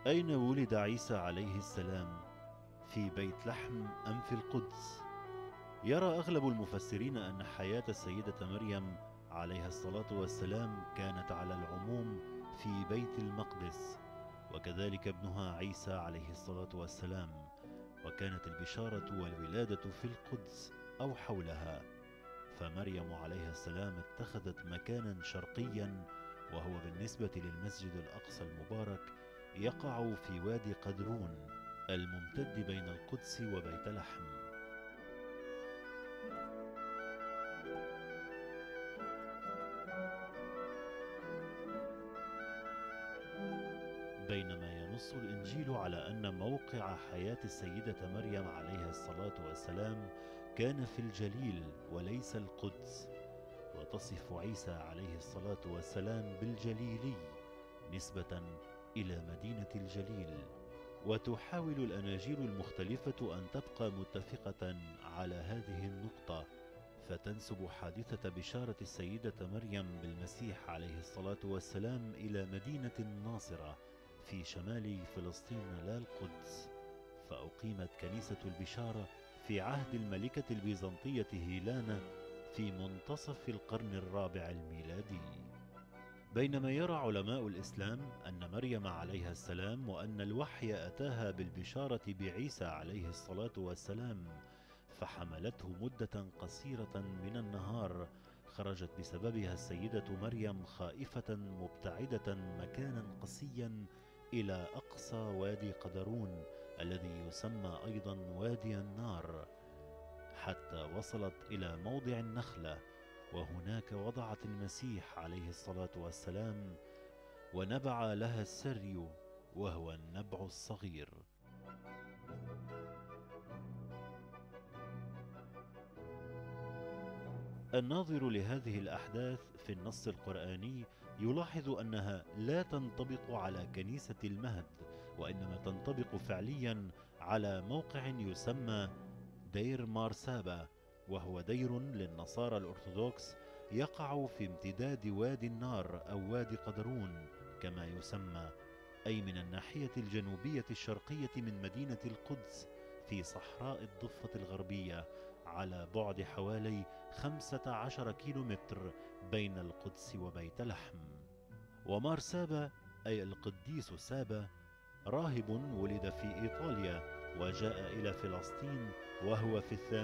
أين ولد عيسى عليه السلام؟ في بيت لحم أم في القدس؟ يرى أغلب المفسرين أن حياة السيدة مريم عليها الصلاة والسلام كانت على العموم في بيت المقدس، وكذلك ابنها عيسى عليه الصلاة والسلام، وكانت البشارة والولادة في القدس أو حولها. فمريم عليها السلام اتخذت مكانا شرقيا، وهو بالنسبة للمسجد الأقصى المبارك يقع في وادي قدرون الممتد بين القدس وبيت لحم. بينما ينص الإنجيل على أن موقع حياة السيدة مريم عليها الصلاة والسلام كان في الجليل وليس القدس، وتصف عيسى عليه الصلاة والسلام بالجليلي نسبة إلى مدينة الجليل. وتحاول الأناجيل المختلفة أن تبقى متفقة على هذه النقطة، فتنسب حادثة بشارة السيدة مريم بالمسيح عليه الصلاة والسلام إلى مدينة الناصرة في شمال فلسطين لا القدس، فأقيمت كنيسة البشارة في عهد الملكة البيزنطية هيلانا في منتصف القرن الرابع الميلادي. بينما يرى علماء الإسلام أن مريم عليها السلام وأن الوحي أتاها بالبشارة بعيسى عليه الصلاة والسلام فحملته مدة قصيرة من النهار خرجت بسببها السيدة مريم خائفة مبتعدة مكانا قصيا إلى أقصى وادي قدرون الذي يسمى أيضا وادي النار، حتى وصلت إلى موضع النخلة، وهناك وضعت المسيح عليه الصلاة والسلام ونبع لها السري وهو النبع الصغير. الناظر لهذه الأحداث في النص القرآني يلاحظ أنها لا تنطبق على كنيسة المهد، وإنما تنطبق فعليا على موقع يسمى دير مارسابة، وهو دير للنصارى الأرثوذكس يقع في امتداد وادي النار أو وادي قدرون كما يسمى، أي من الناحية الجنوبية الشرقية من مدينة القدس في صحراء الضفة الغربية، على بعد حوالي 15 كيلومتر بين القدس وبيت لحم. ومار سابا أي القديس سابا راهب ولد في إيطاليا وجاء إلى فلسطين وهو في